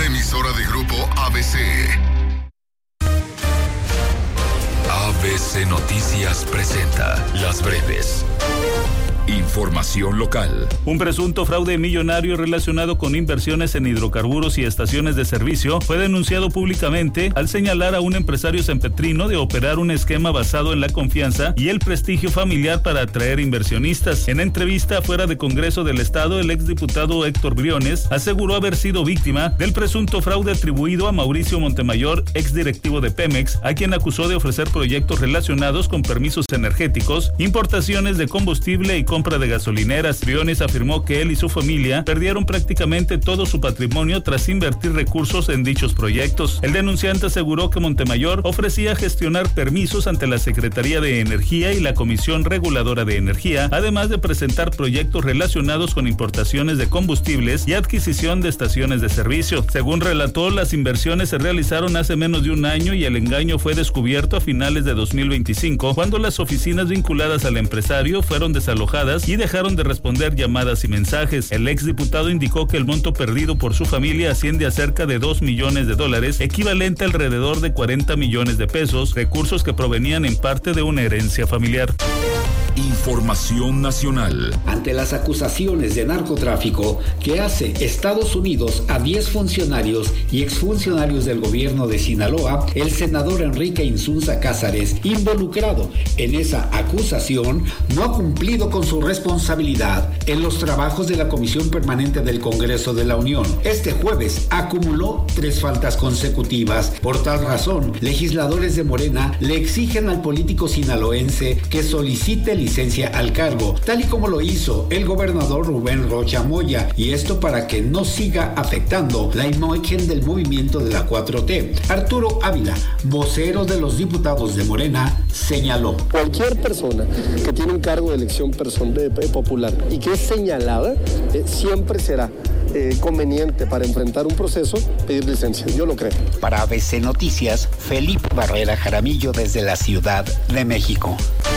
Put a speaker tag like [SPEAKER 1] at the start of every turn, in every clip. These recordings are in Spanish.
[SPEAKER 1] emisora de Grupo ABC. ABC Noticias presenta Las Breves. Información local.
[SPEAKER 2] Un presunto fraude millonario relacionado con inversiones en hidrocarburos y estaciones de servicio fue denunciado públicamente al señalar a un empresario sanpetrino de operar un esquema basado en la confianza y el prestigio familiar para atraer inversionistas. En entrevista fuera de Congreso del Estado, el exdiputado Héctor Briones aseguró haber sido víctima del presunto fraude atribuido a Mauricio Montemayor, exdirectivo de Pemex, a quien acusó de ofrecer proyectos relacionados con permisos energéticos, importaciones de combustible y compra de gasolineras. Briones afirmó que él y su familia perdieron prácticamente todo su patrimonio tras invertir recursos en dichos proyectos. El denunciante aseguró que Montemayor ofrecía gestionar permisos ante la Secretaría de Energía y la Comisión Reguladora de Energía, además de presentar proyectos relacionados con importaciones de combustibles y adquisición de estaciones de servicio. Según relató, las inversiones se realizaron hace menos de un año y el engaño fue descubierto a finales de 2025, cuando las oficinas vinculadas al empresario fueron desalojadas y dejaron de responder llamadas y mensajes. El exdiputado indicó que el monto perdido por su familia asciende a cerca de $2 millones, equivalente a alrededor de 40 millones de pesos, recursos que provenían en parte de una herencia familiar.
[SPEAKER 1] Información nacional.
[SPEAKER 3] Ante las acusaciones de narcotráfico que hace Estados Unidos a 10 funcionarios y exfuncionarios del gobierno de Sinaloa, el senador Enrique Insunza Cázares, involucrado en esa acusación, no ha cumplido con su responsabilidad en los trabajos de la Comisión Permanente del Congreso de la Unión. Este jueves acumuló 3 faltas consecutivas. Por tal razón, legisladores de Morena le exigen al político sinaloense que solicite licencia al cargo, tal y como lo hizo el gobernador Rubén Rocha Moya, y esto para que no siga afectando la imagen del movimiento de la 4T. Arturo Ávila, vocero de los diputados de Morena, señaló:
[SPEAKER 4] cualquier persona que tiene un cargo de elección popular y que es señalada, siempre será conveniente para enfrentar un proceso pedir licencia. Yo lo creo.
[SPEAKER 5] Para ABC Noticias, Felipe Barrera Jaramillo desde la Ciudad de México.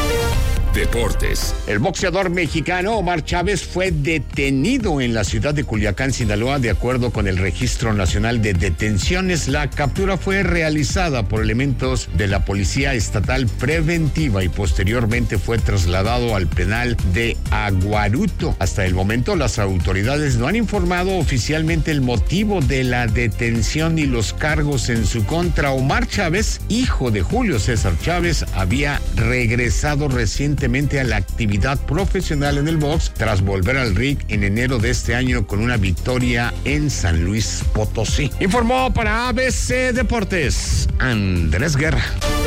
[SPEAKER 1] Deportes.
[SPEAKER 6] El boxeador mexicano Omar Chávez fue detenido en la ciudad de Culiacán, Sinaloa, de acuerdo con el Registro Nacional de Detenciones. La captura fue realizada por elementos de la Policía Estatal Preventiva y posteriormente fue trasladado al penal de Aguaruto. Hasta el momento, las autoridades no han informado oficialmente el motivo de la detención y los cargos en su contra. Omar Chávez, hijo de Julio César Chávez, había regresado recientemente a la actividad profesional en el box tras volver al ring en enero de este año con una victoria en San Luis Potosí. Informó para ABC Deportes Andrés Guerra.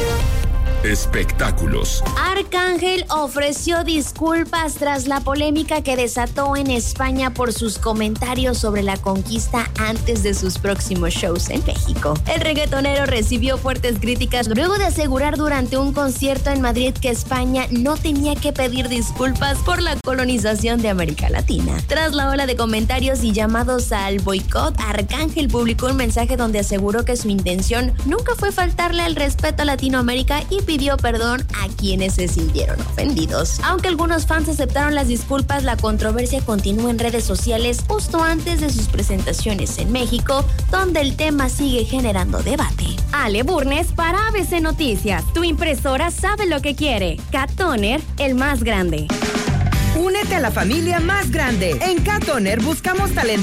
[SPEAKER 1] Espectáculos.
[SPEAKER 7] Arcángel ofreció disculpas tras la polémica que desató en España por sus comentarios sobre la conquista antes de sus próximos shows en México. El reggaetonero recibió fuertes críticas luego de asegurar durante un concierto en Madrid que España no tenía que pedir disculpas por la colonización de América Latina. Tras la ola de comentarios y llamados al boicot, Arcángel publicó un mensaje donde aseguró que su intención nunca fue faltarle al respeto a Latinoamérica y pidió perdón a quienes se sintieron ofendidos. Aunque algunos fans aceptaron las disculpas, la controversia continúa en redes sociales justo antes de sus presentaciones en México, donde el tema sigue generando debate.
[SPEAKER 8] Ale Burnes para ABC Noticias. Tu impresora sabe lo que quiere. Cat Toner, el más grande.
[SPEAKER 9] Únete a la familia más grande. En Cat Toner buscamos talento